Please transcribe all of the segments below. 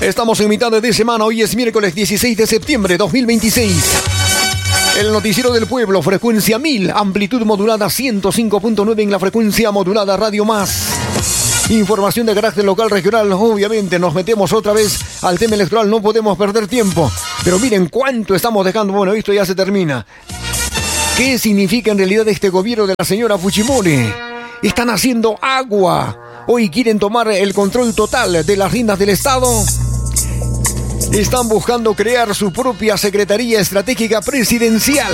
Estamos en mitad de semana, hoy es miércoles 16 de septiembre 2026. El noticiero del pueblo, frecuencia 1000, amplitud modulada 105.9 en la frecuencia modulada Radio Más. Información de carácter local, regional, obviamente nos metemos otra vez al tema electoral, no podemos perder tiempo. Pero miren cuánto estamos dejando, bueno, esto ya se termina. ¿Qué significa en realidad este gobierno de la señora Fujimori? Están haciendo agua. Hoy quieren tomar el control total de las riendas del Estado. Están buscando crear su propia Secretaría Estratégica Presidencial.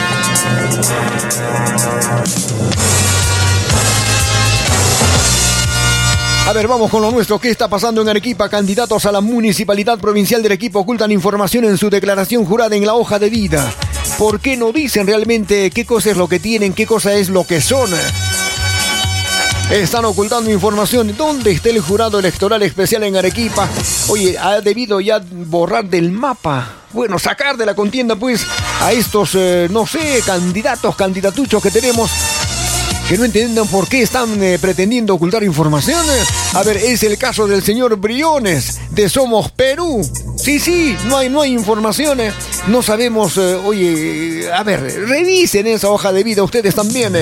A ver, vamos con lo nuestro. ¿Qué está pasando en Arequipa? Candidatos a la Municipalidad Provincial de Arequipa ocultan información en su declaración jurada en la hoja de vida. ¿Por qué no dicen realmente qué cosa es lo que tienen, qué cosa es lo que son? Están ocultando información. ¿Dónde está el jurado electoral especial en Arequipa? Oye, ha debido ya borrar del mapa, bueno, sacar de la contienda pues a estos, no sé, candidatuchos que tenemos, que no entienden por qué están pretendiendo ocultar información. A ver, es el caso del señor Briones de Somos Perú. Sí, no hay informaciones. No sabemos, oye, a ver, revisen esa hoja de vida ustedes también.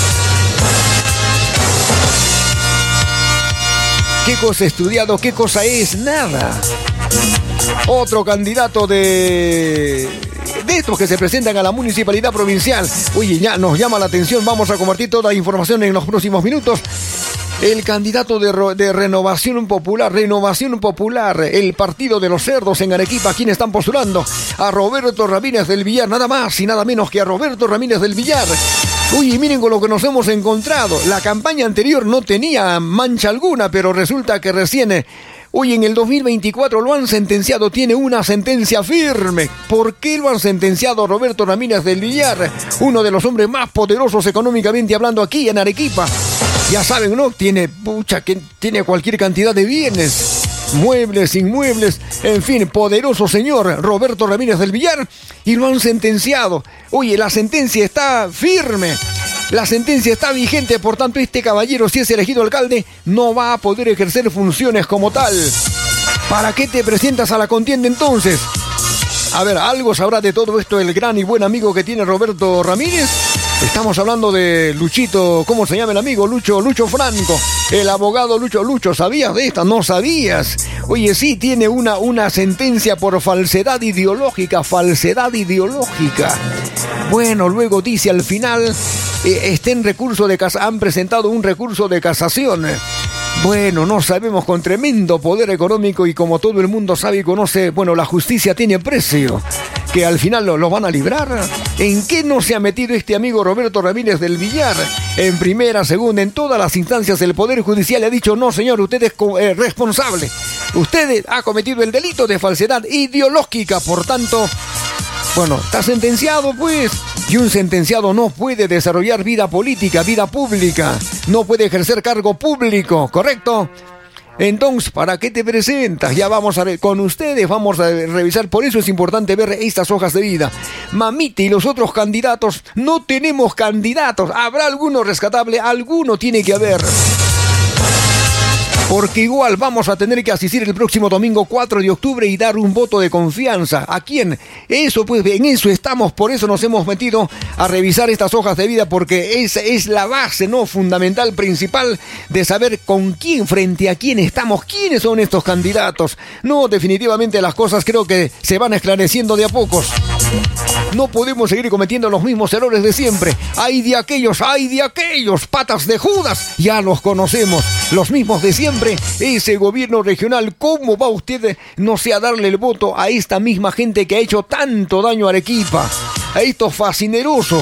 ¿Qué cosa estudiado? ¿Qué cosa es? Nada. Otro candidato de estos que se presentan a la municipalidad provincial. Oye, ya nos llama la atención. Vamos a compartir toda la información en los próximos minutos. El candidato de Renovación Popular, el partido de los cerdos en Arequipa, ¿quién están postulando? A Roberto Ramírez del Villar, nada más y nada menos que a Roberto Ramírez del Villar. Uy, miren con lo que nos hemos encontrado. La campaña anterior no tenía mancha alguna, pero resulta que recién, hoy en el 2024 lo han sentenciado, tiene una sentencia firme. ¿Por qué lo han sentenciado Roberto Ramírez del Villar? Uno de los hombres más poderosos económicamente hablando aquí en Arequipa. Ya saben, ¿no? Tiene cualquier cantidad de bienes, muebles, inmuebles, en fin, poderoso señor Roberto Ramírez del Villar, y lo han sentenciado. Oye, la sentencia está firme, la sentencia está vigente, por tanto este caballero, si es elegido alcalde, no va a poder ejercer funciones como tal. ¿Para qué te presentas a la contienda entonces? A ver, algo sabrá de todo esto el gran y buen amigo que tiene Roberto Ramírez. Estamos hablando de Luchito, ¿cómo se llama el amigo? Lucho Franco, el abogado Lucho, ¿sabías de esta? No sabías. Oye, sí, tiene una sentencia por falsedad ideológica. Bueno, luego dice al final, han presentado un recurso de casación. Bueno, no sabemos, con tremendo poder económico y como todo el mundo sabe y conoce, bueno, la justicia tiene precio, que al final lo van a librar. ¿En qué no se ha metido este amigo Roberto Ramírez del Villar? En primera, segunda, en todas las instancias del Poder Judicial le ha dicho, no señor, usted es responsable. Usted ha cometido el delito de falsedad ideológica, por tanto, bueno, está sentenciado pues. Y un sentenciado no puede desarrollar vida política, vida pública. No puede ejercer cargo público, ¿correcto? Entonces, ¿para qué te presentas? Ya vamos a ver, con ustedes vamos a revisar. Por eso es importante ver estas hojas de vida. Mamita y los otros candidatos, no tenemos candidatos. ¿Habrá alguno rescatable? Alguno tiene que haber. Porque igual vamos a tener que asistir el próximo domingo 4 de octubre y dar un voto de confianza. ¿A quién? Eso pues, en eso estamos, por eso nos hemos metido a revisar estas hojas de vida, porque esa es la base, ¿no? Fundamental, principal, de saber con quién, frente a quién estamos, quiénes son estos candidatos. No, definitivamente las cosas creo que se van esclareciendo de a pocos. No podemos seguir cometiendo los mismos errores de siempre. ¡Ay de aquellos, patas de Judas! Ya los conocemos, los mismos de siempre. Ese gobierno regional, ¿cómo va usted, no sé, a darle el voto a esta misma gente que ha hecho tanto daño a Arequipa? A estos fascinerosos.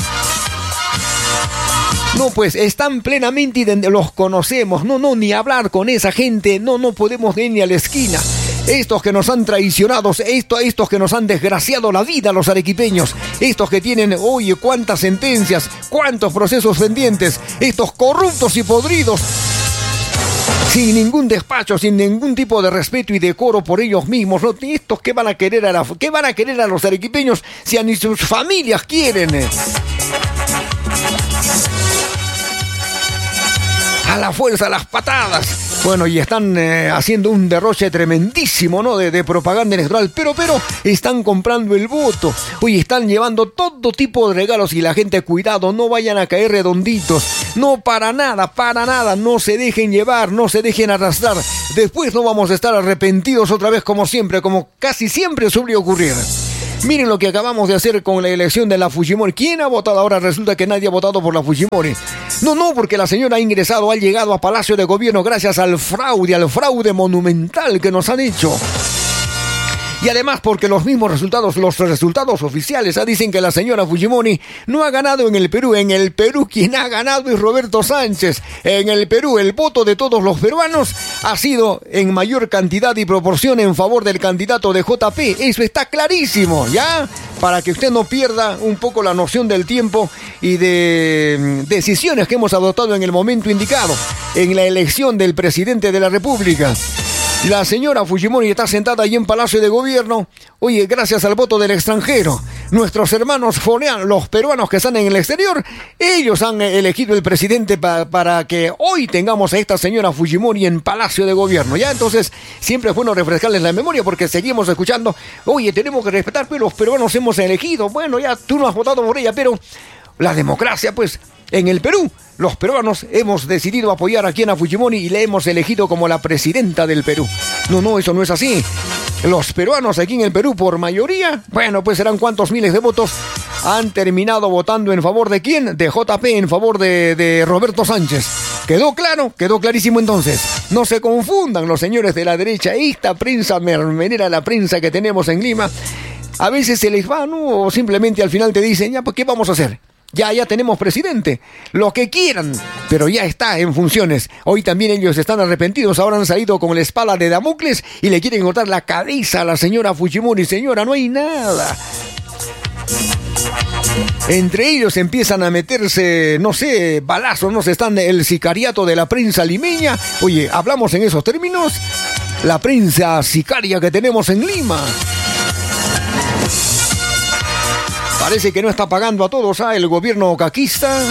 No, pues están plenamente, los conocemos. No, ni hablar con esa gente. No podemos ir ni a la esquina. Estos que nos han traicionado, estos que nos han desgraciado la vida a los arequipeños, estos que tienen, oye, cuántas sentencias, cuántos procesos pendientes, estos corruptos y podridos, sin ningún despacho, sin ningún tipo de respeto y decoro por ellos mismos, ¿no? Estos que van a querer a los arequipeños si a ni sus familias quieren. A la fuerza, a las patadas. Bueno, y están haciendo un derroche tremendísimo, ¿no? De propaganda electoral, pero están comprando el voto. Oye, están llevando todo tipo de regalos y la gente, cuidado, no vayan a caer redonditos. No, para nada, no se dejen llevar, no se dejen arrastrar. Después no vamos a estar arrepentidos otra vez como siempre, como casi siempre suele ocurrir. Miren lo que acabamos de hacer con la elección de la Fujimori. ¿Quién ha votado ahora? Resulta que nadie ha votado por la Fujimori. No, porque la señora ha llegado a Palacio de Gobierno gracias al fraude monumental que nos han hecho. Y además porque los resultados oficiales dicen que la señora Fujimori no ha ganado en el Perú. En el Perú quien ha ganado es Roberto Sánchez. En el Perú el voto de todos los peruanos ha sido en mayor cantidad y proporción en favor del candidato de JP. Eso está clarísimo, ¿ya? Para que usted no pierda un poco la noción del tiempo y de decisiones que hemos adoptado en el momento indicado, en la elección del presidente de la República. La señora Fujimori está sentada ahí en Palacio de Gobierno, oye, gracias al voto del extranjero. Nuestros hermanos foreanos, los peruanos que están en el exterior, ellos han elegido el presidente para que hoy tengamos a esta señora Fujimori en Palacio de Gobierno. Ya, entonces, siempre es bueno refrescarles la memoria porque seguimos escuchando, oye, tenemos que respetar, pero los peruanos hemos elegido. Bueno, ya tú no has votado por ella, pero la democracia, pues, en el Perú, los peruanos hemos decidido apoyar aquí a Fujimori y le hemos elegido como la presidenta del Perú. No, eso no es así. Los peruanos aquí en el Perú, por mayoría, bueno, pues serán cuántos miles de votos, han terminado votando en favor de ¿quién? De JP, en favor de Roberto Sánchez. ¿Quedó claro? Quedó clarísimo entonces. No se confundan los señores de la derecha. Esta prensa mermelera, la prensa que tenemos en Lima, a veces se les va, ¿no? O simplemente al final te dicen, ya, pues, ¿qué vamos a hacer? Ya tenemos presidente, lo que quieran, pero ya está en funciones. Hoy también ellos están arrepentidos, ahora han salido con la espada de Damocles y le quieren cortar la cabeza a la señora Fujimori. Señora, no hay nada. Entre ellos empiezan a meterse, no sé, balazos, no sé, están el sicariato de la prensa limeña. Oye, hablamos en esos términos, la prensa sicaria que tenemos en Lima. Parece que no está pagando a todos, el gobierno caquista.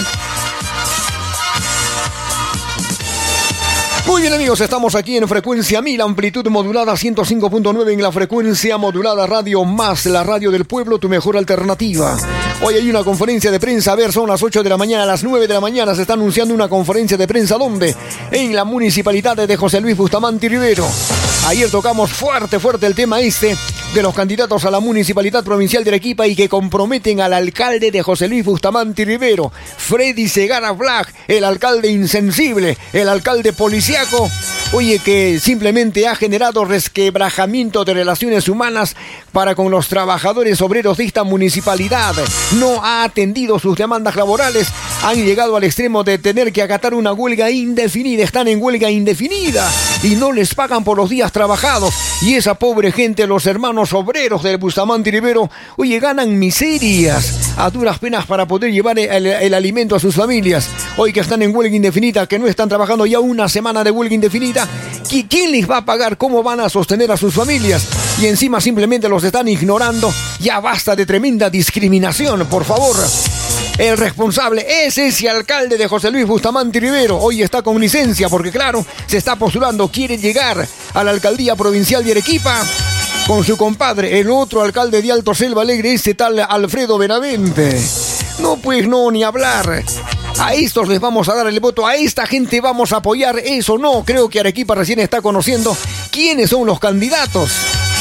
Muy bien, amigos, estamos aquí en frecuencia 1000, amplitud modulada 105.9 en la frecuencia modulada Radio Más, la radio del pueblo, tu mejor alternativa. Hoy hay una conferencia de prensa, a ver, son las 8 de la mañana, a las 9 de la mañana se está anunciando una conferencia de prensa, ¿dónde? En la municipalidad de José Luis Bustamante Rivero. Ayer tocamos fuerte el tema de los candidatos a la municipalidad provincial de Arequipa y que comprometen al alcalde de José Luis Bustamante Rivero, Freddy Segarra Black, el alcalde insensible, el alcalde policiaco, oye, que simplemente ha generado resquebrajamiento de relaciones humanas para con los trabajadores obreros de esta municipalidad. No ha atendido sus demandas laborales, han llegado al extremo de tener que acatar una huelga indefinida, están en huelga indefinida y no les pagan por los días trabajados. Y esa pobre gente, los hermanos obreros del Bustamante Rivero, oye, ganan miserias a duras penas para poder llevar el alimento a sus familias. Hoy que están en huelga indefinida, que no están trabajando ya una semana de huelga indefinida, ¿quién les va a pagar? ¿Cómo van a sostener a sus familias? Y encima simplemente los están ignorando. Ya basta de tremenda discriminación, por favor. El responsable es ese alcalde de José Luis Bustamante Rivero. Hoy está con licencia porque, claro, se está postulando, quiere llegar a la alcaldía provincial de Arequipa con su compadre, el otro alcalde de Alto Selva Alegre, ese tal Alfredo Benavente. No, pues no, ni hablar. A estos les vamos a dar el voto, a esta gente vamos a apoyar. Eso no, creo que Arequipa recién está conociendo quiénes son los candidatos.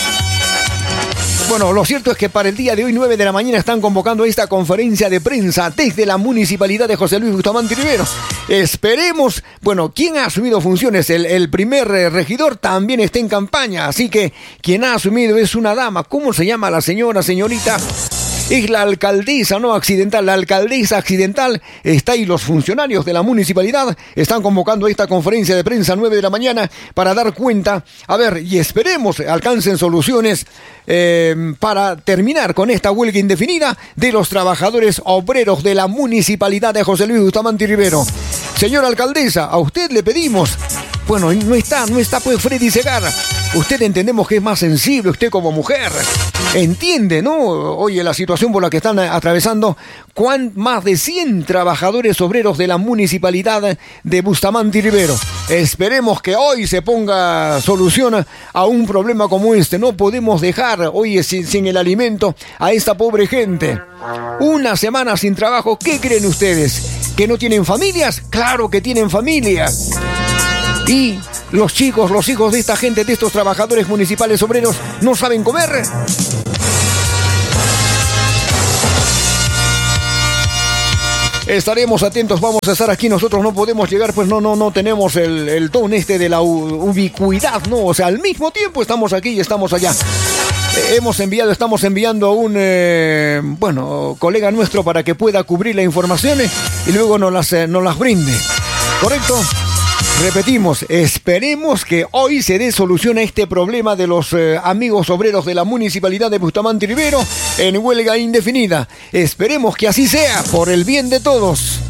Bueno, lo cierto es que para el día de hoy, 9 de la mañana, están convocando esta conferencia de prensa desde la municipalidad de José Luis Bustamante Rivero. Esperemos, bueno, ¿quién ha asumido funciones? El primer regidor también está en campaña, así que quien ha asumido es una dama. ¿Cómo se llama la señorita? Es la alcaldesa, no accidental, la alcaldesa accidental está ahí. Los funcionarios de la municipalidad están convocando esta conferencia de prensa 9 de la mañana para dar cuenta, a ver, y esperemos alcancen soluciones para terminar con esta huelga indefinida de los trabajadores obreros de la municipalidad de José Luis Bustamante Rivero. Señora alcaldesa, a usted le pedimos, bueno, no está pues Freddy Segarra. Usted entendemos que es más sensible, usted como mujer. Entiende, ¿no? Oye, la situación por la que están atravesando más de 100 trabajadores obreros de la municipalidad de Bustamante y Rivero. Esperemos que hoy se ponga solución a un problema como este. No podemos dejar, oye, sin el alimento a esta pobre gente. Una semana sin trabajo, ¿qué creen ustedes? ¿Que no tienen familias? Claro que tienen familias. Y los chicos, los hijos de esta gente, de estos trabajadores municipales obreros, ¿no saben comer? Estaremos atentos, vamos a estar aquí. Nosotros no podemos llegar, pues no tenemos el don de la ubicuidad, ¿no? O sea, al mismo tiempo estamos aquí y estamos allá. Estamos enviando a un, colega nuestro para que pueda cubrir la información y luego nos las brinde. ¿Correcto? Repetimos, esperemos que hoy se dé solución a este problema de los amigos obreros de la municipalidad de Bustamante y Rivero en huelga indefinida. Esperemos que así sea, por el bien de todos.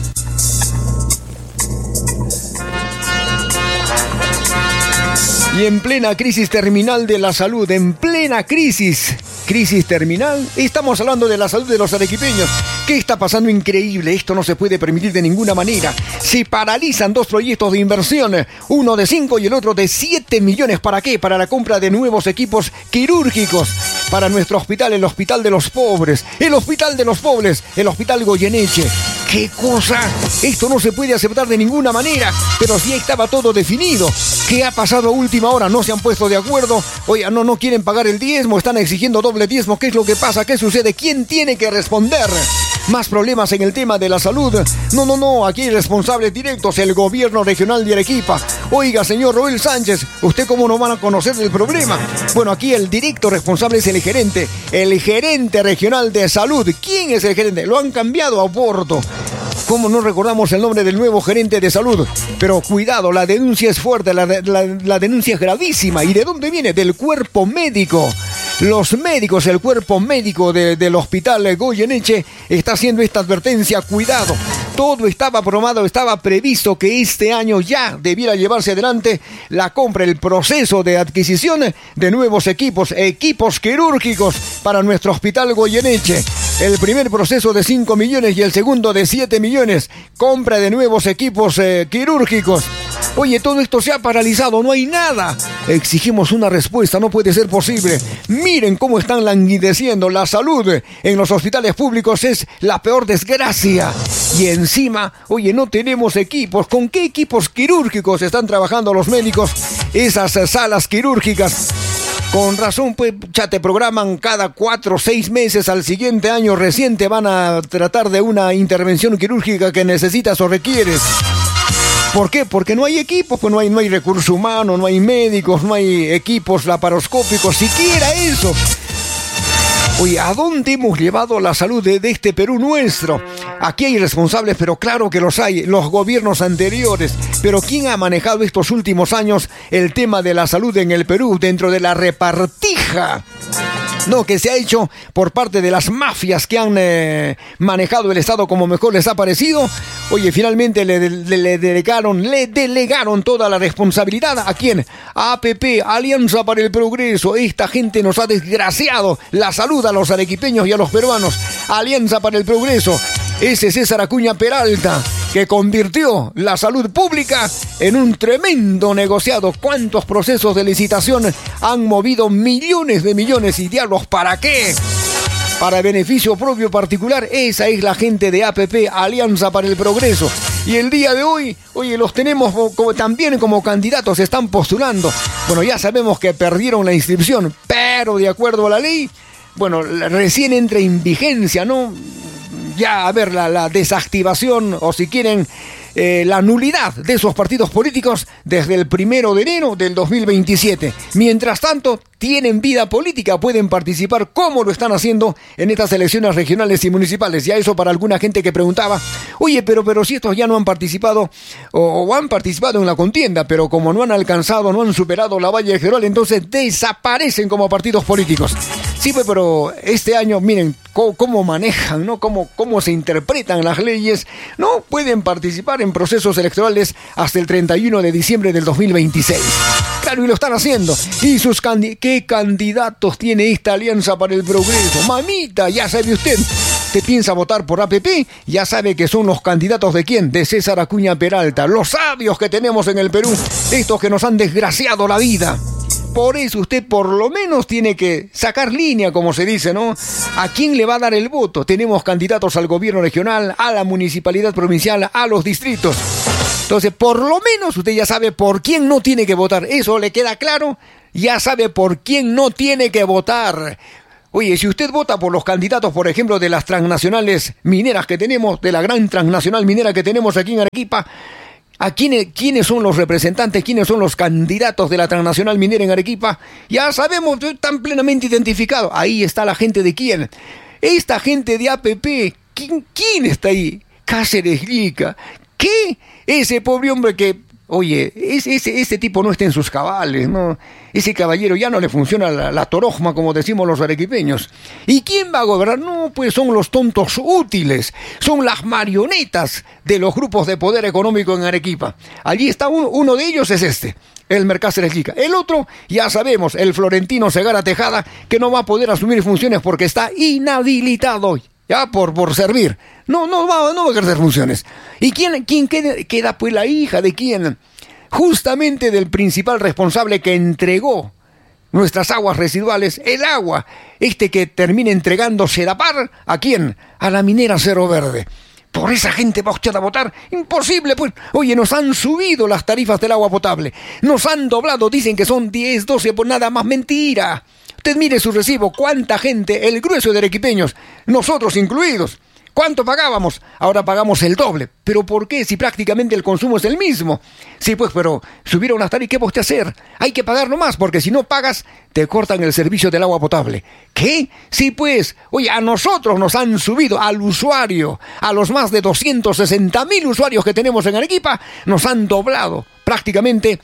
Y en plena crisis terminal de la salud, en plena crisis terminal, estamos hablando de la salud de los arequipeños. ¿Qué está pasando? Increíble, esto no se puede permitir de ninguna manera. Se paralizan 2 proyectos de inversión, uno de 5 y el otro de 7 millones. ¿Para qué? Para la compra de nuevos equipos quirúrgicos para nuestro hospital, el Hospital de los Pobres, el Hospital de los Pobres, el Hospital Goyeneche. ¡Qué cosa! Esto no se puede aceptar de ninguna manera, pero sí estaba todo definido. ¿Qué ha pasado a última hora? ¿No se han puesto de acuerdo? Oiga, no quieren pagar el diezmo, están exigiendo doble diezmo. ¿Qué es lo que pasa? ¿Qué sucede? ¿Quién tiene que responder? Más problemas en el tema de la salud. No, aquí hay responsables directos, el gobierno regional de Arequipa. Oiga, señor Roel Sánchez, ¿usted cómo no van a conocer del problema? Bueno, aquí el directo responsable es el gerente regional de salud. ¿Quién es el gerente? Lo han cambiado a Oporto. ¿Cómo no recordamos el nombre del nuevo gerente de salud? Pero cuidado, la denuncia es fuerte, la denuncia es gravísima. ¿Y de dónde viene? Del cuerpo médico. Los médicos, el cuerpo médico del Hospital Goyeneche está haciendo esta advertencia. Cuidado, todo estaba programado, estaba previsto que este año ya debiera llevarse adelante la compra, el proceso de adquisición de nuevos equipos quirúrgicos para nuestro Hospital Goyeneche. El primer proceso de 5 millones y el segundo de 7 millones. Compra de nuevos equipos quirúrgicos. Oye, todo esto se ha paralizado, no hay nada. Exigimos una respuesta, no puede ser posible. Miren cómo están languideciendo. La salud en los hospitales públicos es la peor desgracia. Y encima, oye, no tenemos equipos. ¿Con qué equipos quirúrgicos están trabajando los médicos? Esas salas quirúrgicas. Con razón, pues ya te programan cada 4 o 6 meses. Al siguiente año recién te van a tratar de una intervención quirúrgica que necesitas o requieres. ¿Por qué? Porque no hay equipos, pues no hay recurso humano, no hay médicos, no hay equipos laparoscópicos, siquiera eso. Oye, ¿a dónde hemos llevado la salud de este Perú nuestro? Aquí hay responsables, pero claro que los hay, los gobiernos anteriores. Pero ¿quién ha manejado estos últimos años el tema de la salud en el Perú dentro de la repartija? No, que se ha hecho por parte de las mafias que han manejado el Estado como mejor les ha parecido. Oye, finalmente le delegaron toda la responsabilidad. ¿A quién? A APP, Alianza para el Progreso. Esta gente nos ha desgraciado la salud a los arequipeños y a los peruanos. Alianza para el Progreso. Ese César Acuña Peralta, que convirtió la salud pública en un tremendo negociado. ¿Cuántos procesos de licitación han movido millones de millones? ¿Y diablos para qué? Para beneficio propio particular. Esa es la gente de APP, Alianza para el Progreso. Y el día de hoy, oye, los tenemos también como candidatos, se están postulando. Bueno, ya sabemos que perdieron la inscripción, pero de acuerdo a la ley, bueno, recién entra en vigencia, ¿no? Ya, a ver, la desactivación o si quieren la nulidad de esos partidos políticos desde el 1 de enero del 2027. Mientras tanto, tienen vida política, pueden participar como lo están haciendo en estas elecciones regionales y municipales. Ya eso para alguna gente que preguntaba, oye, pero si estos ya no han participado o han participado en la contienda, pero como no han alcanzado, no han superado la valla electoral, entonces desaparecen como partidos políticos. Sí, pero este año, miren cómo manejan, ¿no? Cómo se interpretan las leyes. No pueden participar en procesos electorales hasta el 31 de diciembre del 2026. Claro, y lo están haciendo. ¿Y qué candidatos tiene esta Alianza para el Progreso? Mamita, ya sabe usted. ¿Te piensa votar por APP? Ya sabe que son los candidatos de quién, de César Acuña Peralta, los sabios que tenemos en el Perú, estos que nos han desgraciado la vida. Por eso usted por lo menos tiene que sacar línea, como se dice, ¿no? ¿A quién le va a dar el voto? Tenemos candidatos al gobierno regional, a la municipalidad provincial, a los distritos. Entonces, por lo menos usted ya sabe por quién no tiene que votar. ¿Eso le queda claro? Ya sabe por quién no tiene que votar. Oye, si usted vota por los candidatos, por ejemplo, de las transnacionales mineras que tenemos, de la gran transnacional minera que tenemos aquí en Arequipa, ¿quiénes son los representantes, quiénes son los candidatos de la transnacional minera en Arequipa? Ya sabemos, están plenamente identificados. Ahí está la gente de quién. Esta gente de APP, ¿quién está ahí? Cáceres Llica. ¿Qué? Ese pobre hombre que... Oye, ese tipo no está en sus cabales, ¿no? Ese caballero ya no le funciona la torojma, como decimos los arequipeños. ¿Y quién va a gobernar? No, pues son los tontos útiles, son las marionetas de los grupos de poder económico en Arequipa. Allí está uno de ellos, es este, Elmer Cáceres Llica. El otro, ya sabemos, el Florentino Segara Tejada, que no va a poder asumir funciones porque está inhabilitado ya por servir. No va a ejercer funciones. ¿Y quién queda? Pues la hija de quién. Justamente del principal responsable que entregó nuestras aguas residuales, el agua, que termina entregando Sedapar, ¿a quién? A la minera Cerro Verde. ¿Por esa gente va usted a votar? Imposible, pues. Oye, nos han subido las tarifas del agua potable. Nos han doblado, dicen que son 10, 12, por nada más. Mentira. Usted mire su recibo, cuánta gente, el grueso de arequipeños, nosotros incluidos. ¿Cuánto pagábamos? Ahora pagamos el doble. ¿Pero por qué? Si prácticamente el consumo es el mismo. Sí, pues, pero subieron las tarifas. ¿Qué va usted a hacer? Hay que pagar nomás, porque si no pagas, te cortan el servicio del agua potable. ¿Qué? Sí, pues. Oye, a nosotros nos han subido, al usuario, a los más de 260,000 usuarios que tenemos en Arequipa, nos han doblado prácticamente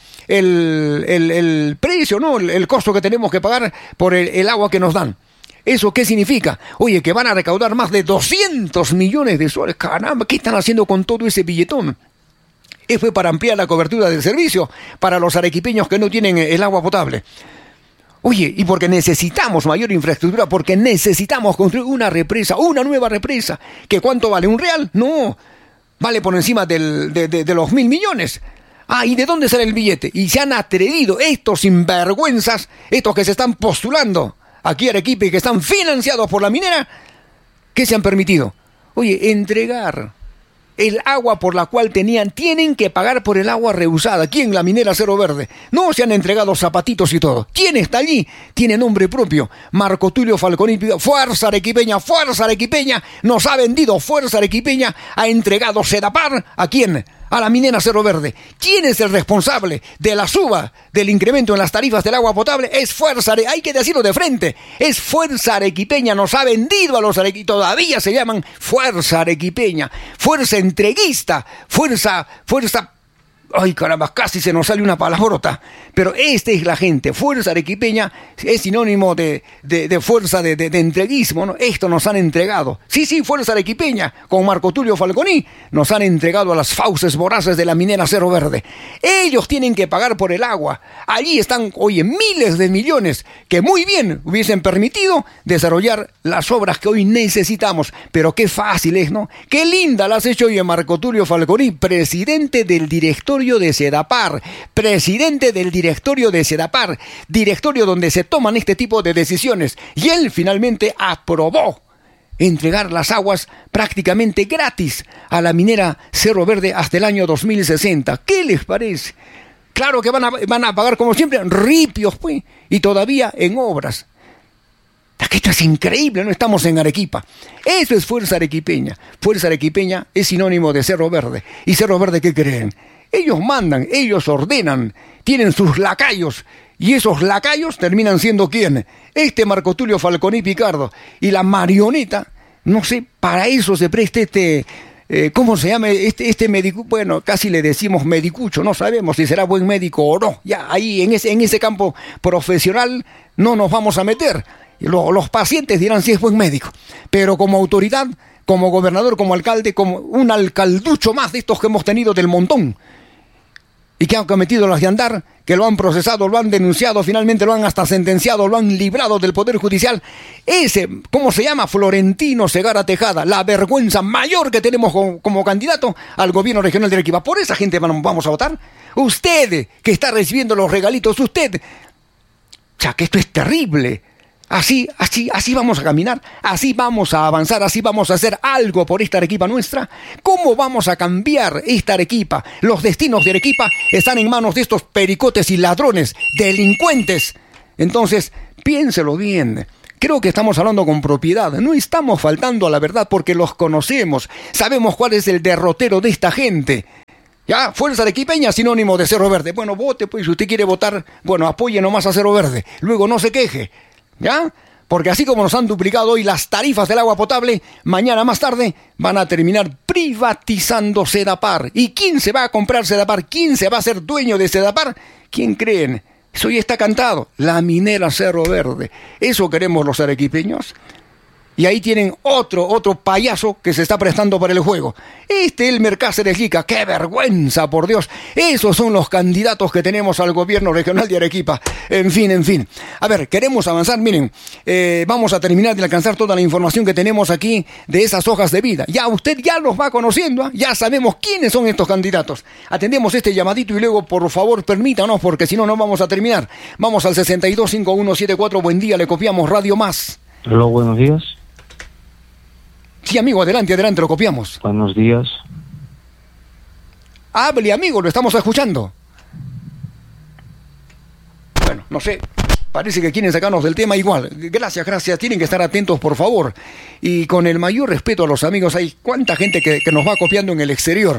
el precio, ¿no? El costo que tenemos que pagar por el agua que nos dan. ¿Eso qué significa? Oye, que van a recaudar más de 200 millones de soles. Caramba, ¿qué están haciendo con todo ese billetón? Fue para ampliar la cobertura del servicio para los arequipeños que no tienen el agua potable. Oye, y porque necesitamos mayor infraestructura, porque necesitamos construir una nueva represa. ¿Que cuánto vale? ¿1 real? No, vale por encima de los 1.000 millones. ¿Y de dónde sale el billete? Y se han atrevido estos sinvergüenzas, estos que se están postulando aquí Arequipa y que están financiados por la minera, ¿qué se han permitido? Oye, entregar el agua por la cual tienen que pagar por el agua reusada. ¿Quién? La minera Cerro Verde. No se han entregado zapatitos y todo. ¿Quién está allí? Tiene nombre propio. Marco Tulio Falconi. Fuerza Arequipeña, nos ha vendido Fuerza Arequipeña, ha entregado Sedapar. ¿A quién? A la minera Cerro Verde. ¿Quién es el responsable de la suba del incremento en las tarifas del agua potable? Es Fuerza Arequipeña, hay que decirlo de frente. Es Fuerza Arequipeña, nos ha vendido a los arequipeños, todavía se llaman Fuerza Arequipeña, fuerza entreguista, fuerza. Ay, caramba, casi se nos sale una palabrota. Pero esta es la gente. Fuerza Arequipeña es sinónimo de fuerza, de entreguismo, ¿no? Esto nos han entregado. Sí, Fuerza Arequipeña, con Marco Tulio Falconi, nos han entregado a las fauces voraces de la minera Cerro Verde. Ellos tienen que pagar por el agua. Allí están, oye, miles de millones que muy bien hubiesen permitido desarrollar las obras que hoy necesitamos. Pero qué fácil es, ¿no? Qué linda la has hecho hoy, Marco Tulio Falconi, presidente del directorio de Sedapar, directorio donde se toman este tipo de decisiones, y él finalmente aprobó entregar las aguas prácticamente gratis a la minera Cerro Verde hasta el año 2060. ¿Qué les parece? Claro que van a pagar como siempre ripios, pues, y todavía en obras. Esto es increíble, no estamos en Arequipa. Eso es Fuerza Arequipeña. Fuerza Arequipeña es sinónimo de Cerro Verde. ¿Y Cerro Verde qué creen? Ellos mandan, ellos ordenan, tienen sus lacayos, y esos lacayos terminan siendo ¿quién? Marco Tulio Falconi Picardo. Y la marioneta, no sé, para eso se presta ¿cómo se llama? Este médico, bueno, casi le decimos medicucho, no sabemos si será buen médico o no. Ya ahí en ese campo profesional no nos vamos a meter. Los pacientes dirán si es buen médico, pero como autoridad, como gobernador, como alcalde, como un alcalducho más de estos que hemos tenido del montón. y que han cometido las de andar, que lo han procesado, lo han denunciado, finalmente lo han hasta sentenciado, lo han librado del Poder Judicial. Ese, ¿cómo se llama? Florentino Segarra Tejada, la vergüenza mayor que tenemos como candidato al gobierno regional de Arequipa. Por esa gente vamos a votar. Usted, que está recibiendo los regalitos, usted. Ya que esto es terrible. Así vamos a caminar, así vamos a avanzar, así vamos a hacer algo por esta Arequipa nuestra. ¿Cómo vamos a cambiar esta Arequipa? Los destinos de Arequipa están en manos de estos pericotes y ladrones, delincuentes. Entonces, piénselo bien. Creo que estamos hablando con propiedad. No estamos faltando a la verdad porque los conocemos. Sabemos cuál es el derrotero de esta gente. Ya, Fuerza Arequipeña, sinónimo de Cerro Verde. Bueno, vote, pues, si usted quiere votar, bueno, apoye nomás a Cerro Verde. Luego no se queje. ¿Ya? Porque así como nos han duplicado hoy las tarifas del agua potable, mañana más tarde van a terminar privatizando Sedapar. ¿Y quién se va a comprar Sedapar? ¿Quién se va a hacer dueño de Sedapar? ¿Quién creen? Eso ya está cantado. La minera Cerro Verde. ¿Eso queremos los arequipeños? Y ahí tienen otro payaso que se está prestando para el juego. Elmer Cáceres Lica. ¡Qué vergüenza, por Dios! Esos son los candidatos que tenemos al gobierno regional de Arequipa. En fin. A ver, queremos avanzar. Miren, vamos a terminar de alcanzar toda la información que tenemos aquí de esas hojas de vida. Ya usted ya los va conociendo, ¿eh? Ya sabemos quiénes son estos candidatos. Atendemos este llamadito y luego, por favor, permítanos, porque si no, no vamos a terminar. Vamos al 625174. Buen día, le copiamos Radio Más. Hola, buenos días. Sí, amigo, adelante, lo copiamos. Buenos días. Hable, amigo, lo estamos escuchando. Bueno, no sé, parece que quieren sacarnos del tema igual. Gracias, tienen que estar atentos, por favor. Y con el mayor respeto a los amigos, hay cuánta gente que nos va copiando en el exterior.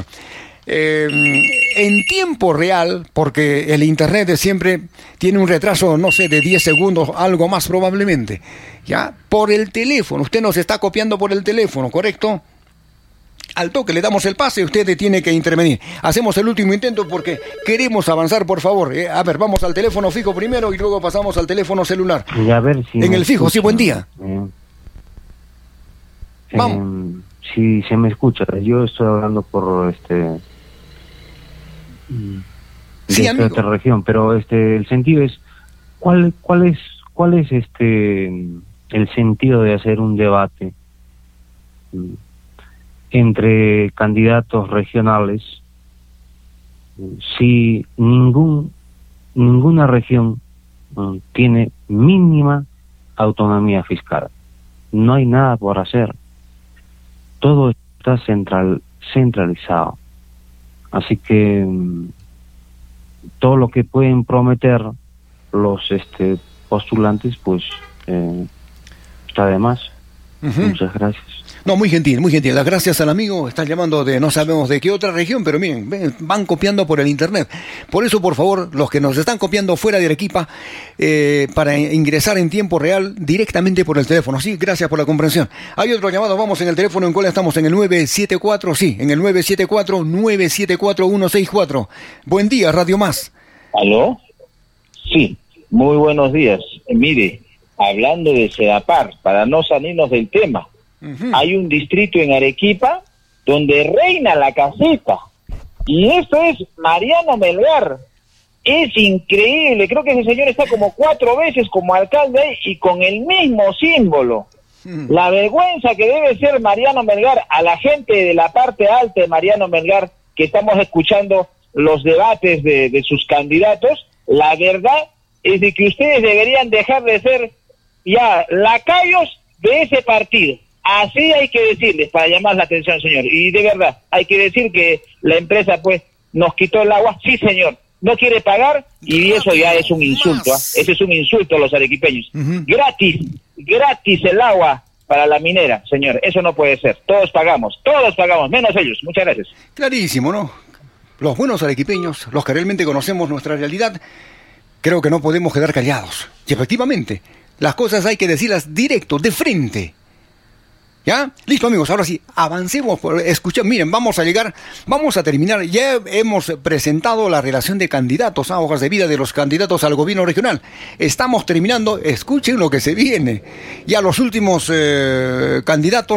En tiempo real, porque el internet siempre tiene un retraso, no sé, de 10 segundos, algo más probablemente, ¿ya? Por el teléfono, usted nos está copiando por el teléfono, ¿correcto? Al toque le damos el pase, usted tiene que intervenir. Hacemos el último intento porque queremos avanzar, por favor. A ver, vamos al teléfono fijo primero y luego pasamos al teléfono celular. Y a ver si en el fijo, sí, buen día. Vamos. Si se me escucha, yo estoy hablando por sí, de esta región, pero el sentido es ¿cuál es el sentido de hacer un debate entre candidatos regionales si ninguna región tiene mínima autonomía fiscal? No hay nada por hacer, todo está centralizado. Así que todo lo que pueden prometer los postulantes, pues está de más. Muchas gracias. No, muy gentil. Las gracias al amigo. Están llamando de no sabemos de qué otra región, pero miren, van copiando por el internet. Por eso, por favor, los que nos están copiando fuera de Arequipa, para ingresar en tiempo real directamente por el teléfono. Sí, gracias por la comprensión. Hay otro llamado, vamos en el teléfono, ¿en cuál estamos? En el 974, sí, en el 974-974-164. Buen día, Radio Más. ¿Aló? Sí, muy buenos días. Mire, hablando de Sedapar, para no salirnos del tema, hay un distrito en Arequipa donde reina la casita, y eso es Mariano Melgar. Es increíble, creo que ese señor está como 4 veces como alcalde ahí y con el mismo símbolo. La vergüenza que debe ser Mariano Melgar, a la gente de la parte alta de Mariano Melgar, que estamos escuchando los debates de sus candidatos, la verdad es de que ustedes deberían dejar de ser ya lacayos de ese partido. Así hay que decirles, para llamar la atención, señor. Y de verdad, hay que decir que la empresa, pues, nos quitó el agua. Sí, señor, no quiere pagar, y eso ya es un insulto. Ese es un insulto a los arequipeños. Gratis el agua para la minera, señor. Eso no puede ser. Todos pagamos, menos ellos. Muchas gracias. Clarísimo, ¿no? Los buenos arequipeños, los que realmente conocemos nuestra realidad, creo que no podemos quedar callados. Y efectivamente, las cosas hay que decirlas directo, de frente. ¿Ya? Listo, amigos, ahora sí, avancemos. Escuchen, miren, vamos a terminar. Ya hemos presentado la relación de candidatos a hojas de vida de los candidatos al gobierno regional. Estamos terminando, escuchen lo que se viene. Ya los últimos candidatos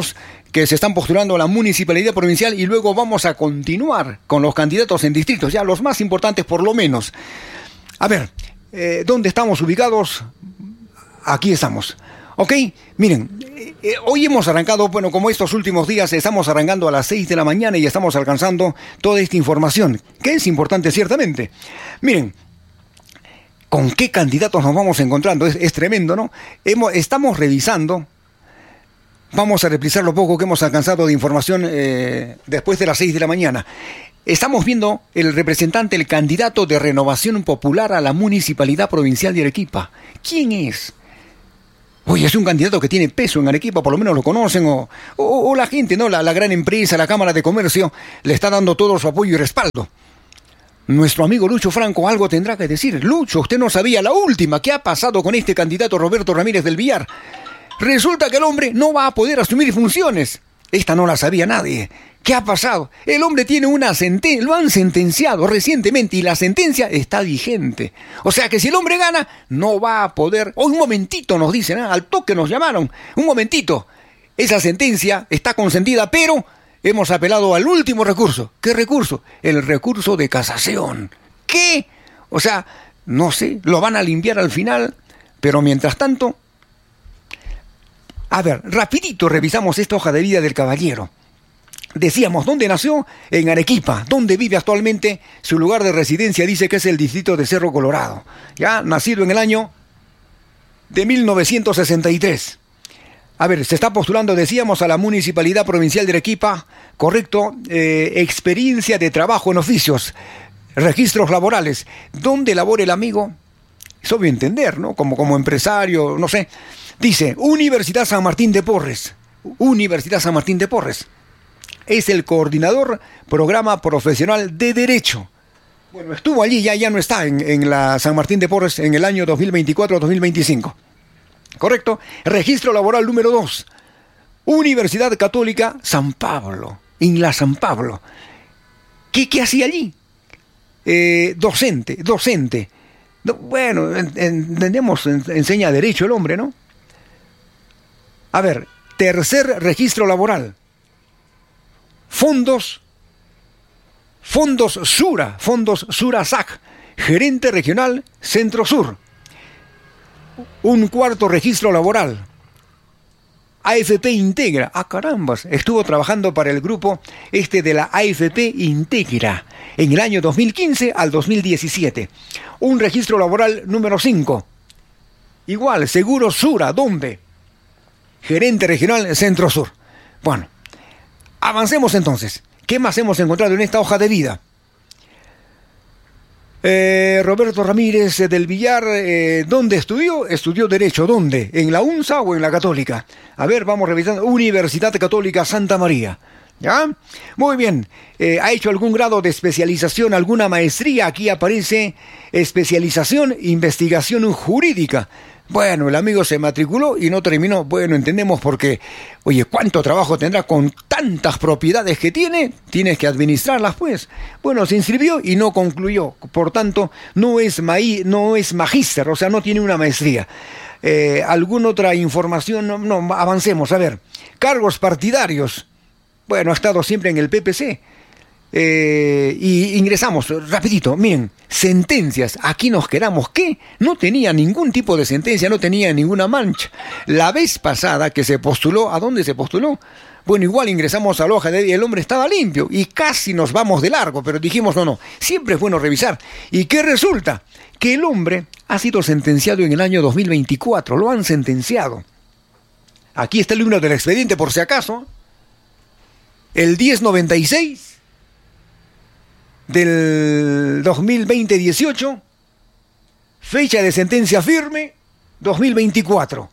que se están postulando a la municipalidad provincial y luego vamos a continuar con los candidatos en distritos, ya los más importantes por lo menos. A ver, ¿dónde estamos ubicados? Aquí estamos. Ok, miren, hoy hemos arrancado, bueno, como estos últimos días, estamos arrancando a las 6 de la mañana y estamos alcanzando toda esta información, que es importante ciertamente. Miren, ¿con qué candidatos nos vamos encontrando? Es tremendo, ¿no? Estamos revisando, vamos a reprisar lo poco que hemos alcanzado de información después de las 6 de la mañana. Estamos viendo el representante, el candidato de Renovación Popular a la Municipalidad Provincial de Arequipa. ¿Quién es? Oye, es un candidato que tiene peso en Arequipa, por lo menos lo conocen, o la gente, ¿no? La gran empresa, la Cámara de Comercio, le está dando todo su apoyo y respaldo. Nuestro amigo Lucho Franco algo tendrá que decir. Lucho, usted no sabía la última. ¿Qué ha pasado con este candidato Roberto Ramírez del Villar? Resulta que el hombre no va a poder asumir funciones. Esta no la sabía nadie. ¿Qué ha pasado? El hombre tiene una sentencia, lo han sentenciado recientemente y la sentencia está vigente. O sea que si el hombre gana, no va a poder... un momentito nos dicen, al toque nos llamaron. Un momentito. Esa sentencia está consentida, pero hemos apelado al último recurso. ¿Qué recurso? El recurso de casación. ¿Qué? O sea, no sé, lo van a limpiar al final, pero mientras tanto... A ver, rapidito revisamos esta hoja de vida del caballero. Decíamos, ¿dónde nació? En Arequipa. ¿Dónde vive actualmente? Su lugar de residencia dice que es el distrito de Cerro Colorado. Ya, nacido en el año de 1963. A ver, se está postulando, decíamos, a la Municipalidad Provincial de Arequipa. Correcto. Experiencia de trabajo en oficios. Registros laborales. ¿Dónde labora el amigo? Es obvio entender, ¿no? Como empresario, no sé. Dice, Universidad San Martín de Porres. Universidad San Martín de Porres. Es el coordinador programa profesional de Derecho. Bueno, estuvo allí, ya no está en la San Martín de Porres en el año 2024-2025. ¿Correcto? Registro laboral número 2. Universidad Católica San Pablo. En la San Pablo. ¿Qué hacía allí? Docente. No, bueno, entendemos, enseña Derecho el hombre, ¿no? A ver, tercer registro laboral. Fondos Sura-SAC, gerente regional Centro-Sur. Un cuarto registro laboral. AFP Integra. Ah, carambas, estuvo trabajando para el grupo de la AFP Integra en el año 2015 al 2017. Un registro laboral número 5. Igual, Seguro Sura, ¿dónde? Gerente regional Centro-Sur. Bueno. Avancemos entonces. ¿Qué más hemos encontrado en esta hoja de vida? Roberto Ramírez del Villar, ¿dónde estudió? Estudió Derecho. ¿Dónde? ¿En la UNSA o en la Católica? A ver, vamos revisando. Universidad Católica Santa María. ¿Ya? Muy bien. ¿Ha hecho algún grado de especialización, alguna maestría? Aquí aparece especialización, investigación jurídica. Bueno, el amigo se matriculó y no terminó. Bueno, entendemos porque, oye, ¿cuánto trabajo tendrá con tantas propiedades que tiene? Tienes que administrarlas, pues. Bueno, se inscribió y no concluyó. Por tanto, no es magíster, o sea, no tiene una maestría. ¿Alguna otra información? No, avancemos. A ver, cargos partidarios. Bueno, ha estado siempre en el PPC. Y ingresamos rapidito. Miren, sentencias, aquí nos quedamos. ¿Qué? No tenía ningún tipo de sentencia, no tenía ninguna mancha. La vez pasada que se postuló, ¿a dónde se postuló? Bueno, igual ingresamos a la hoja y el hombre estaba limpio y casi nos vamos de largo, pero dijimos no, siempre es bueno revisar. ¿Y qué resulta? Que el hombre ha sido sentenciado en el año 2024, lo han sentenciado. Aquí está el número del expediente por si acaso. El 1096 del 2020-18, fecha de sentencia firme, 2024.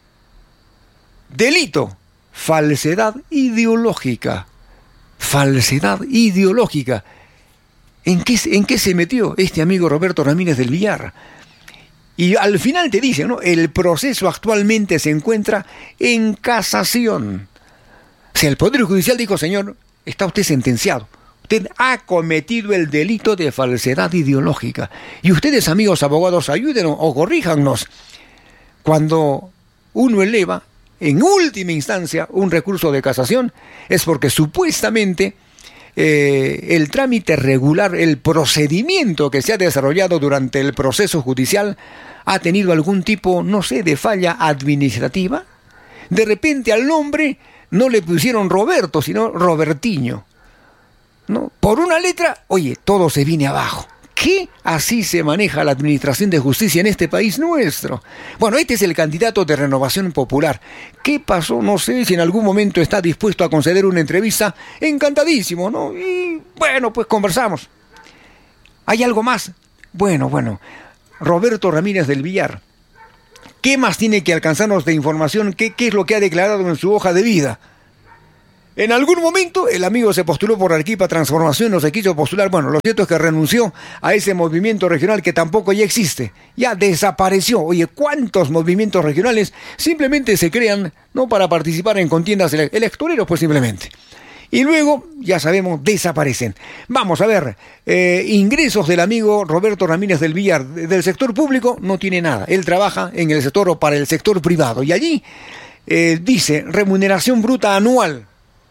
Delito, falsedad ideológica. Falsedad ideológica. ¿En qué se metió este amigo Roberto Ramírez del Villar? Y al final te dicen, ¿no? El proceso actualmente se encuentra en casación. O sea, el Poder Judicial dijo, señor, está usted sentenciado. Usted ha cometido el delito de falsedad ideológica. Y ustedes, amigos abogados, ayúdenos o corríjannos. Cuando uno eleva en última instancia, un recurso de casación, es porque supuestamente el trámite regular, el procedimiento que se ha desarrollado durante el proceso judicial ha tenido algún tipo, no sé, de falla administrativa. De repente al nombre no le pusieron Roberto, sino Robertiño, ¿no? Por una letra, oye, todo se viene abajo. ¿Qué? Así se maneja la administración de justicia en este país nuestro. Bueno, este es el candidato de Renovación Popular. ¿Qué pasó? No sé si en algún momento está dispuesto a conceder una entrevista. Encantadísimo, ¿no? Y bueno, pues conversamos. ¿Hay algo más? Bueno. Roberto Ramírez del Villar. ¿Qué más tiene que alcanzarnos de información? ¿Qué es lo que ha declarado en su hoja de vida? En algún momento el amigo se postuló por Arequipa Transformación, no se quiso postular. Bueno, lo cierto es que renunció a ese movimiento regional que tampoco ya existe. Ya desapareció. Oye, ¿cuántos movimientos regionales simplemente se crean, no para participar en contiendas electorales, pues simplemente? Y luego, ya sabemos, desaparecen. Vamos a ver, ingresos del amigo Roberto Ramírez del Villar. Del sector público no tiene nada. Él trabaja en el sector o para el sector privado. Y allí dice, remuneración bruta anual,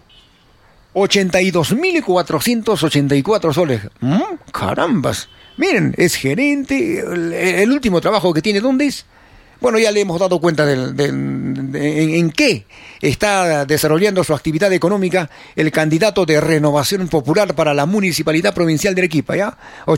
82.484 soles. Carambas. Miren, es gerente. El último trabajo que tiene, ¿dónde es? Bueno, ya le hemos dado cuenta en qué está desarrollando su actividad económica el candidato de Renovación Popular para la Municipalidad Provincial de Arequipa, ¿ya?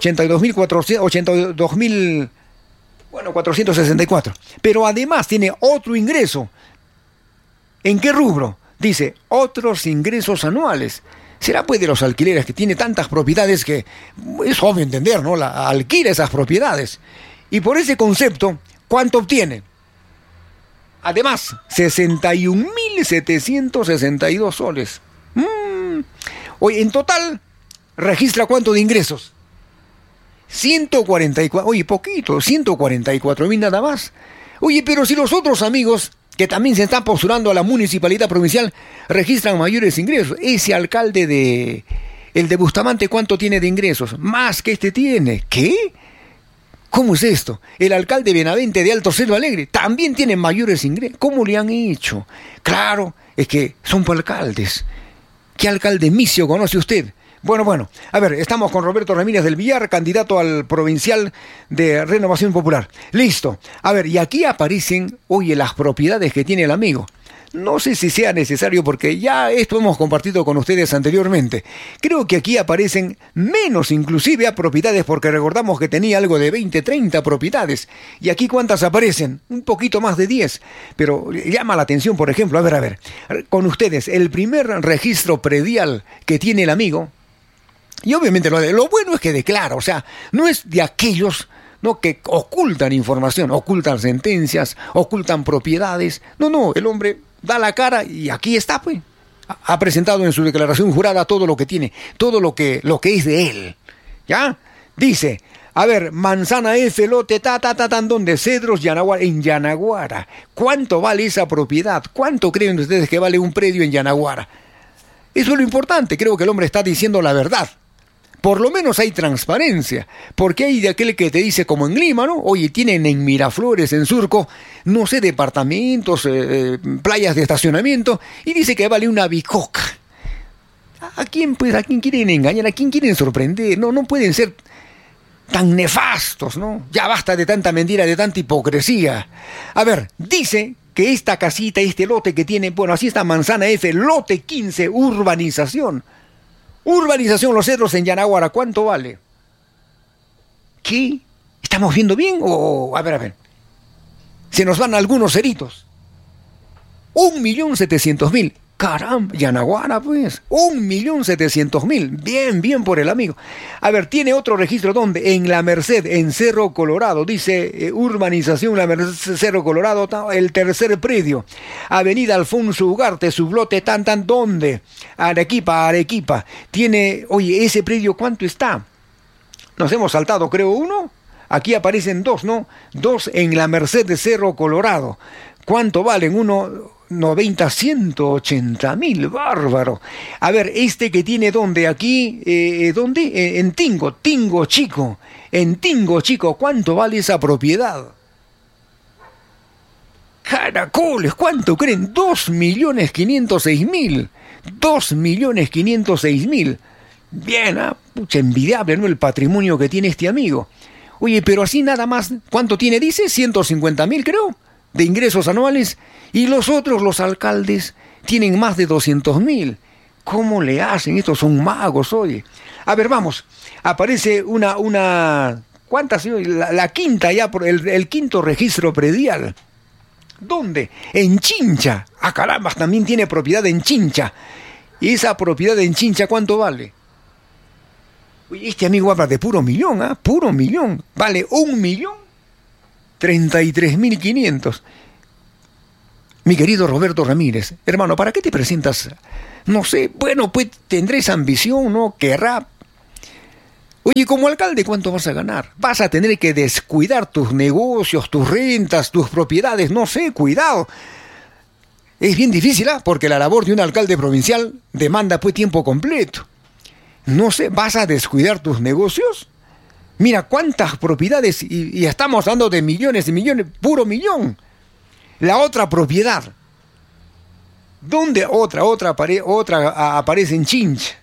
464. Pero además tiene otro ingreso. ¿En qué rubro? Dice, otros ingresos anuales. Será pues de los alquileres, que tiene tantas propiedades que es obvio entender, ¿no? Alquila esas propiedades. Y por ese concepto, ¿cuánto obtiene? Además, 61.762 soles. Oye, en total, registra ¿cuánto de ingresos? 144, oye, poquito, 144.000 nada más. Oye, pero si los otros amigos que también se están postulando a la municipalidad provincial registran mayores ingresos. Ese alcalde el de Bustamante, ¿cuánto tiene de ingresos? Más que este tiene. ¿Qué? ¿Cómo es esto? El alcalde Benavente de Alto Cerro Alegre también tiene mayores ingresos. ¿Cómo le han hecho? Claro, es que son alcaldes. ¿Qué alcalde misio conoce usted? Bueno, a ver, estamos con Roberto Ramírez del Villar, candidato al provincial de Renovación Popular. Listo. A ver, y aquí aparecen, oye, las propiedades que tiene el amigo. No sé si sea necesario porque ya esto hemos compartido con ustedes anteriormente. Creo que aquí aparecen menos inclusive a propiedades porque recordamos que tenía algo de 20, 30 propiedades. Y aquí ¿cuántas aparecen? Un poquito más de 10. Pero llama la atención, por ejemplo, a ver, con ustedes, el primer registro predial que tiene el amigo. Y obviamente lo bueno es que declara, o sea, no es de aquellos, ¿no?, que ocultan información, ocultan sentencias, ocultan propiedades. No, el hombre da la cara y aquí está, pues. Ha presentado en su declaración jurada todo lo que tiene, todo lo que es de él. ¿Ya? Dice, a ver, manzana F, lote, ¿dónde? Cedros, Yanaguara, en Yanaguara. ¿Cuánto vale esa propiedad? ¿Cuánto creen ustedes que vale un predio en Yanaguara? Eso es lo importante, creo que el hombre está diciendo la verdad. Por lo menos hay transparencia, porque hay de aquel que te dice, como en Lima, ¿no? Oye, tienen en Miraflores, en Surco, no sé, departamentos, playas de estacionamiento, y dice que vale una bicoca. ¿A quién quieren engañar? ¿A quién quieren sorprender? No pueden ser tan nefastos, ¿no? Ya basta de tanta mentira, de tanta hipocresía. A ver, dice que esta casita, este lote que tiene, bueno, así está Manzana F, lote 15, urbanización. Urbanización Los Cedros en Yanaguara, ¿cuánto vale? ¿Qué? ¿Estamos viendo bien? A ver. Se nos van algunos ceritos. 1.700.000. Caramba, Yanaguara, pues. 1.700.000. Bien por el amigo. A ver, tiene otro registro, ¿dónde? En La Merced, en Cerro Colorado. Dice, urbanización La Merced, Cerro Colorado, el tercer predio. Avenida Alfonso Ugarte, sublote, ¿dónde? Arequipa. Tiene, oye, ese predio, ¿cuánto está? Nos hemos saltado, creo, uno. Aquí aparecen dos, ¿no? Dos en La Merced de Cerro Colorado. ¿Cuánto valen? 180.000, bárbaro. A ver, este que tiene ¿dónde? Aquí, ¿dónde? En Tingo Chico. En Tingo Chico, ¿cuánto vale esa propiedad? Caracoles, ¿cuánto creen? 2.506.000. 2.506.000. Bien, pucha, envidiable, ¿no? El patrimonio que tiene este amigo. Oye, pero así nada más, ¿cuánto tiene? Dice 150.000, creo, de ingresos anuales. Y los otros, los alcaldes, tienen más de 200.000. ¿Cómo le hacen? Estos son magos, oye. A ver, vamos. Aparece una ¿cuántas? La quinta ya, por el quinto registro predial. ¿Dónde? En Chincha. Ah, caramba, también tiene propiedad en Chincha. ¿Y esa propiedad en Chincha cuánto vale? Oye, este amigo habla de puro millón, ¿ah? Puro millón. Vale 1.033.500. Mi querido Roberto Ramírez, hermano, ¿para qué te presentas? No sé, bueno, pues tendrás ambición, ¿no? Querrá. Oye, como alcalde, ¿cuánto vas a ganar? Vas a tener que descuidar tus negocios, tus rentas, tus propiedades, no sé, cuidado. Es bien difícil, ¿ah? Porque la labor de un alcalde provincial demanda pues tiempo completo. No sé, ¿vas a descuidar tus negocios? Mira, cuántas propiedades, y estamos hablando de millones y millones, puro millón. La otra propiedad. ¿Dónde otra aparece en Chincha?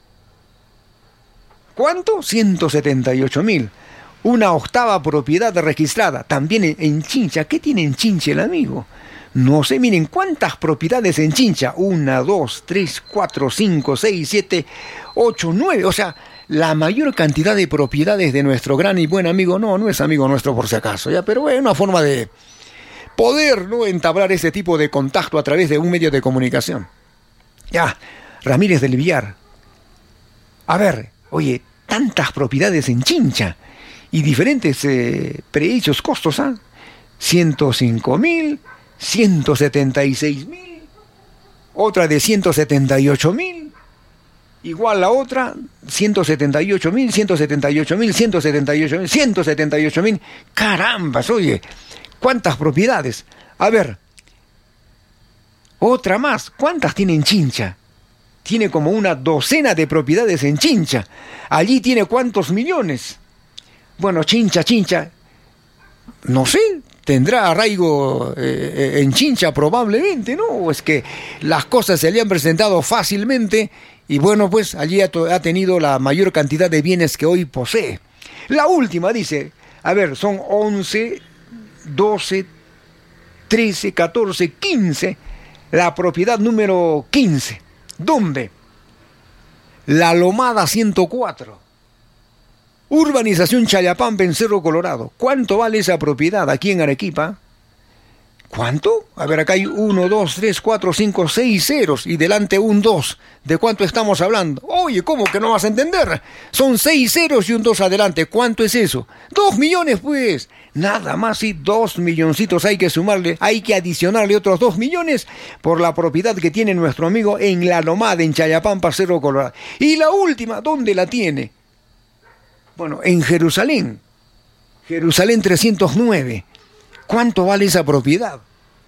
¿Cuánto? 178.000. Una octava propiedad registrada, también en Chincha. ¿Qué tiene en Chincha el amigo? No sé, miren, ¿cuántas propiedades en Chincha? 1, 2, 3, 4, 5, 6, 7, 8, 9. O sea, la mayor cantidad de propiedades de nuestro gran y buen amigo, no es amigo nuestro por si acaso, ya, pero es una forma de poder, ¿no?, entablar ese tipo de contacto a través de un medio de comunicación. Ya, Ramírez del Villar. A ver, oye, tantas propiedades en Chincha y diferentes precios, costos, ¿ah? 105.000, 176.000, otra de 178.000, igual la otra, 178.000, 178.000, 178.000, 178.000. Carambas, oye, ¿cuántas propiedades? A ver, otra más, ¿cuántas tiene en Chincha? Tiene como una docena de propiedades en Chincha. Allí tiene ¿cuántos millones? Bueno, Chincha, no sé, tendrá arraigo en Chincha probablemente, ¿no? O es que las cosas se le han presentado fácilmente y bueno, pues allí ha tenido la mayor cantidad de bienes que hoy posee. La última dice, a ver, son 11, 12, 13, 14, 15, la propiedad número 15. ¿Dónde? La Lomada 104. Urbanización Chayapampa en Cerro Colorado. ¿Cuánto vale esa propiedad aquí en Arequipa? ¿Cuánto? A ver, acá hay 1, 2, 3, 4, 5, 6 ceros y delante un 2. ¿De cuánto estamos hablando? Oye, ¿cómo que no vas a entender? Son 6 ceros y un 2 adelante. ¿Cuánto es eso? 2 millones, pues. Nada más, sí, 2 milloncitos hay que sumarle, hay que adicionarle otros 2 millones por la propiedad que tiene nuestro amigo en La Lomada, en Chayapampa, Cerro Colorado. Y la última, ¿dónde la tiene? Bueno, en Jerusalén. Jerusalén 309. ¿Cuánto vale esa propiedad?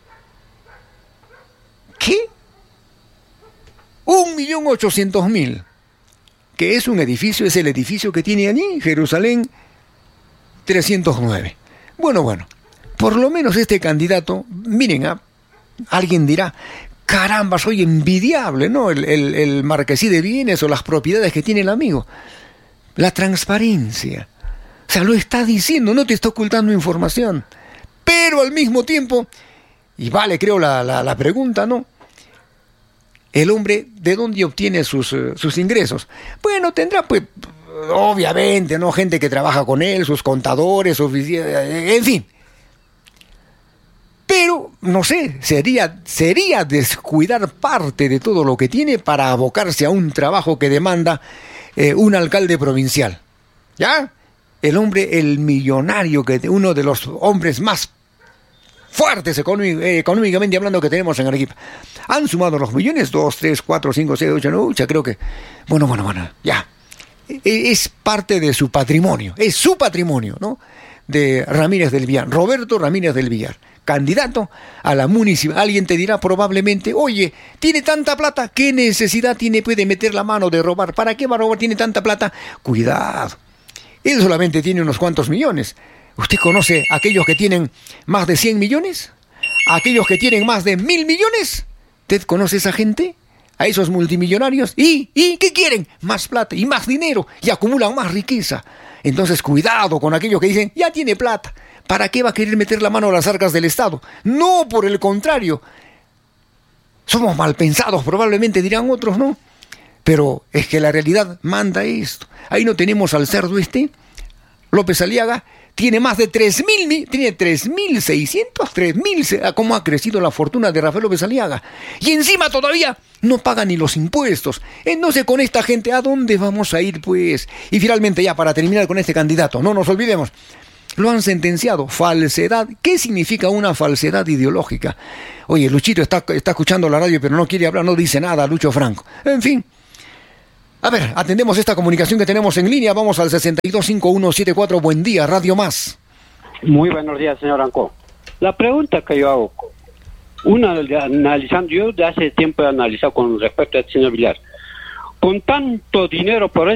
¿Qué? 1.800.000. ¿Qué es un edificio? Es el edificio que tiene allí, Jerusalén 309. Bueno, por lo menos este candidato, miren, alguien dirá, caramba, soy envidiable, ¿no? El marquesí de bienes o las propiedades que tiene el amigo. La transparencia. O sea, lo está diciendo, no te está ocultando información. Pero al mismo tiempo, y vale, creo, la pregunta, ¿no? El hombre, ¿de dónde obtiene sus ingresos? Bueno, tendrá, pues, obviamente, ¿no?, gente que trabaja con él, sus contadores, en fin. Pero, no sé, sería descuidar parte de todo lo que tiene para abocarse a un trabajo que demanda un alcalde provincial. ¿Ya? El hombre, el millonario, uno de los hombres más fuertes económicamente hablando que tenemos en Arequipa. Han sumado los millones, 2, 3, 4, 5, 6, 8, 9, ya creo que... Bueno, ya. Es parte de su patrimonio, es su patrimonio, ¿no? De Ramírez del Villar, Roberto Ramírez del Villar, candidato a la municipalidad. Alguien te dirá probablemente, oye, tiene tanta plata, ¿qué necesidad tiene de meter la mano, de robar? ¿Para qué va a robar? Tiene tanta plata. Cuidado, él solamente tiene unos cuantos millones. ¿Usted conoce a aquellos que tienen más de 100 millones? aquellos que tienen más de 1.000 millones. ¿Usted conoce a esa gente? A esos multimillonarios. ¿Y qué quieren? Más plata y más dinero. Y acumulan más riqueza. Entonces, cuidado con aquellos que dicen, ya tiene plata. ¿Para qué va a querer meter la mano a las arcas del Estado? No, por el contrario. Somos mal pensados, probablemente dirán otros, ¿no? Pero es que la realidad manda esto. Ahí no tenemos al cerdo López Aliaga. Tiene más de 3.000, tiene 3.600, 3.000, cómo ha crecido la fortuna de Rafael López Aliaga. Y encima todavía no paga ni los impuestos. Entonces con esta gente, ¿a dónde vamos a ir, pues? Y finalmente ya, para terminar con este candidato, no nos olvidemos, lo han sentenciado, falsedad. ¿Qué significa una falsedad ideológica? Oye, Luchito está escuchando la radio, pero no quiere hablar, no dice nada, Lucho Franco. En fin. A ver, atendemos esta comunicación que tenemos en línea. Vamos al 625174. Buen día, Radio Más. Muy buenos días, señor Anco. La pregunta que yo hago, analizando, yo de hace tiempo he analizado con respecto al señor Villar. Con tanto dinero por